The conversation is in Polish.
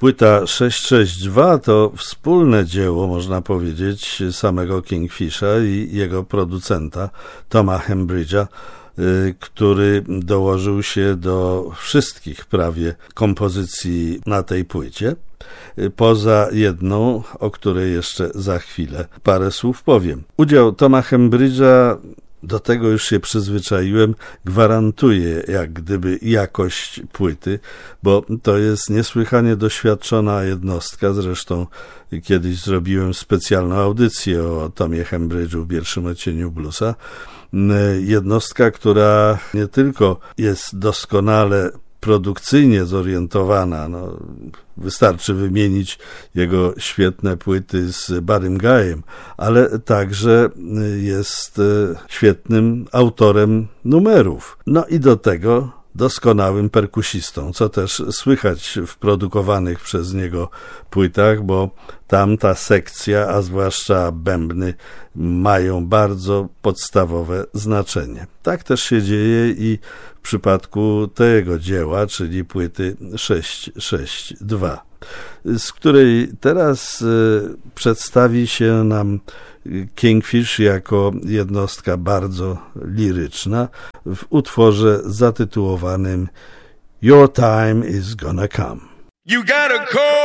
Płyta 662 to wspólne dzieło, można powiedzieć, samego Kingfisha i jego producenta Toma Hembridge'a, który dołożył się do wszystkich prawie kompozycji na tej płycie, poza jedną, o której jeszcze za chwilę parę słów powiem. Udział Toma Hembridge'a, do tego już się przyzwyczaiłem, gwarantuje jak gdyby jakość płyty, bo to jest niesłychanie doświadczona jednostka. Zresztą kiedyś zrobiłem specjalną audycję o Tomie Hembridge'u w Pierwszym odcieniu bluesa. Jednostka, która nie tylko jest doskonale produkcyjnie zorientowana, wystarczy wymienić jego świetne płyty z Buddym Guyem, ale także jest świetnym autorem numerów. I do tego doskonałym perkusistą, co też słychać w produkowanych przez niego płytach, bo tam ta sekcja, a zwłaszcza bębny, mają bardzo podstawowe znaczenie. Tak też się dzieje i w przypadku tego dzieła, czyli płyty 662, z której teraz przedstawi się nam Kingfish jako jednostka bardzo liryczna w utworze zatytułowanym Your Time Is Gonna Come. You gotta call.